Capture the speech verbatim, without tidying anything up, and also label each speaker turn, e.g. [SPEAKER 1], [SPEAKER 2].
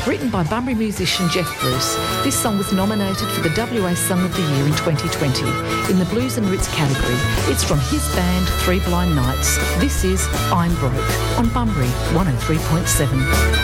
[SPEAKER 1] Written by Bunbury musician Jeff Bruce, this song was nominated for the W A Song of the Year in twenty twenty in the Blues and Roots category. It's from his band Three Blind Nights. This is I'm Broke on Bunbury one oh three point seven.